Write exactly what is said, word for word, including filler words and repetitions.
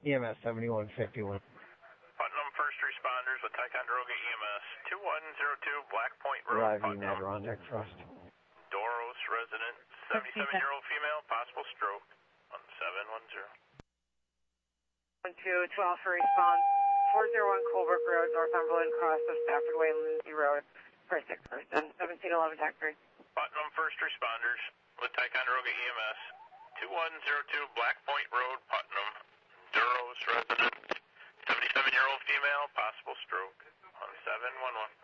E M S seventy-one fifty-one. Putnam First Responders with Ticonderoga E M S two one zero two Black Point Road, Arriving Putnam. Adirondack Trust. Doros resident, seventy-seven-year-old female, possible stroke, on seven one zero. one two twelve for response, four oh one Colbrook Road, Northumberland, cross of Stafford Way and Lindsay Road, for a sick person, seventeen eleven Taxi. Putnam First Responders with Ticonderoga E M S two one zero two Black Point Road, Putnam. Doros resident, seventy-seven-year-old female, possible stroke, on seven one one.